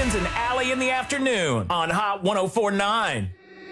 Jenkins and Allie in the afternoon on Hot 104.9.